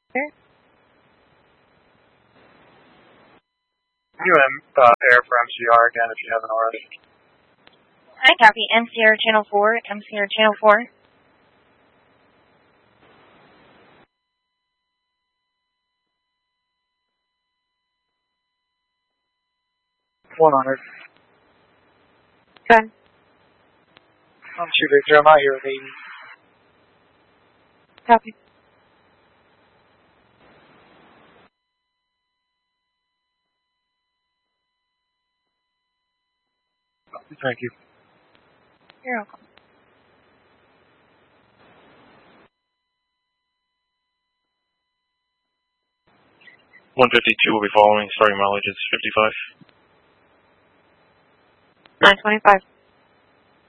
Air for MCR again if you haven't already. I copy. MCR Channel 4. MCR Channel 4. $100. Good. I'm 2 Victor. I'm out here with 80. Copy. Thank you. You're welcome. $152 will be following. Starting mileage is 55. 925.